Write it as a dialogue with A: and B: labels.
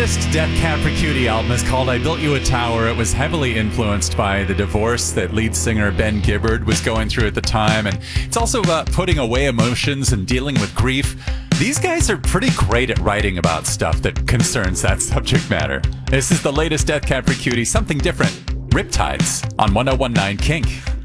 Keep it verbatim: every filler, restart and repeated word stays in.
A: latest Death Cab for Cutie album is called I Built You a Tower. It was heavily influenced by the divorce that lead singer Ben Gibbard was going through at the time, and it's also about putting away emotions and dealing with grief. These guys are pretty great at writing about stuff that concerns that subject matter. This is the latest Death Cab for Cutie, something different. Riptides on one oh one nine Kink.